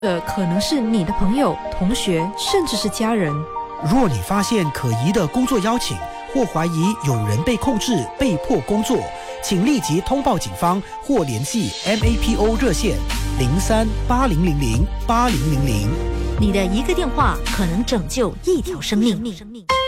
可能是你的朋友、同学，甚至是家人。 若你发现可疑的工作邀请，或怀疑有人被控制、被迫工作，请立即通报警方或联系 MAPO 热线03-8000-8000。 你的一个电话可能拯救一条生命。